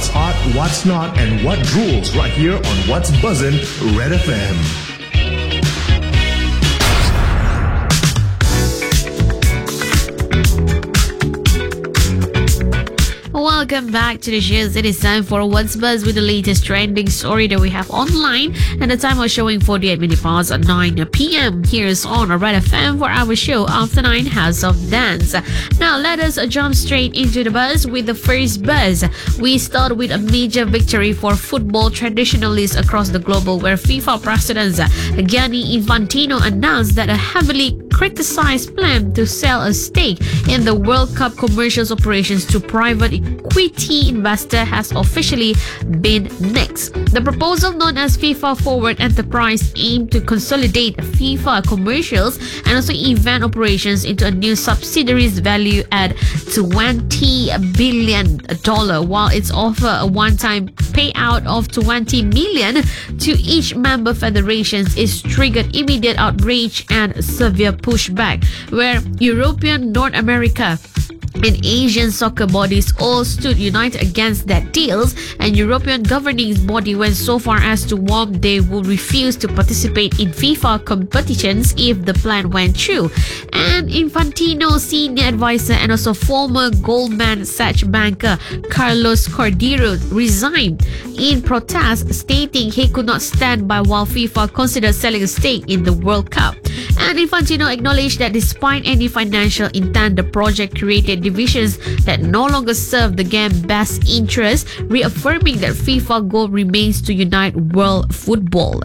what's hot, what's not, and what rules right here on What's Buzzin' Red FM. Welcome back to the shows. It is time for What's Buzz with the latest trending story that we have online, and the time was showing 48 minutes past 9 p.m. Here's on Red FM for our show After 9 House of Dance. Now let us jump straight into the buzz with the first buzz. We start with a major victory for football traditionalists across the globe, where FIFA President Gianni Infantino announced that a heavily criticized plan to sell a stake in the World Cup commercials operations to private equity investor has officially been nixed. The proposal, known as FIFA Forward Enterprise, aimed to consolidate FIFA commercials and also event operations into a new subsidiary's value at $20 billion, while it's offer a one-time payout of $20 million to each member federations is triggered immediate outrage and severe pushback, where European, North America, and Asian soccer bodies all stood united against that deals, and European governing body went so far as to warn they would refuse to participate in FIFA competitions if the plan went through. And Infantino senior advisor and also former Goldman Sachs banker Carlos Cordero resigned in protest, stating he could not stand by while FIFA considered selling a stake in the World Cup. And Infantino acknowledged that despite any financial intent, the project created divisions that no longer serve the game's best interest, reaffirming that FIFA goal remains to unite world football.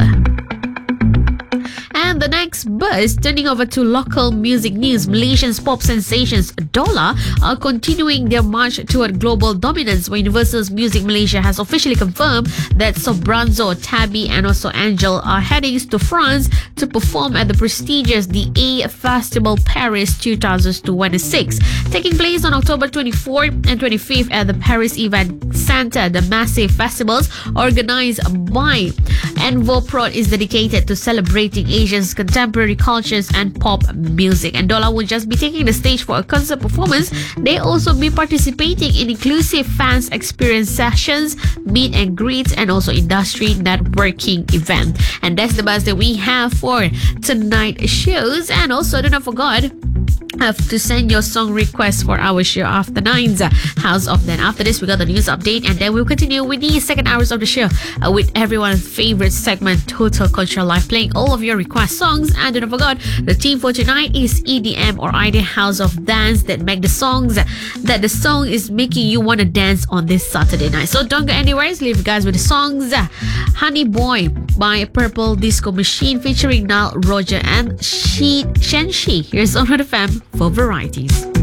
And the next buzz, turning over to local music news, Malaysian's pop sensations Dola are continuing their march toward global dominance, where Universal Music Malaysia has officially confirmed that Sobranzo, Tabby and also Angel are heading to France to perform at the prestigious The A Festival Paris 2026, taking place on October 24th and 25th at the Paris Event Center. The massive festivals organized by Envoprod is dedicated to celebrating Asia's contemporary cultures and pop music. And Dola will just be taking the stage for a concert performance. They also be participating in inclusive fans experience sessions, meet and greets, and also industry networking event. And that's the buzz that we have for tonight's shows. And also, do not forget to send your song requests for our show After 9's House of Then. After this, we got the news update, and then we'll continue with the second hours of the show with everyone's favorite segment, Total Control Live, playing all of your request songs. And do not forget, the theme for tonight is EDM or Ideal House of Dance, that make the songs that the song is making you want to dance on this Saturday night. So don't go anywhere. Let's leave you guys with the songs Honey Boy by Purple Disco Machine featuring Nile Roger and Shenshi. Here's on Red FM for varieties.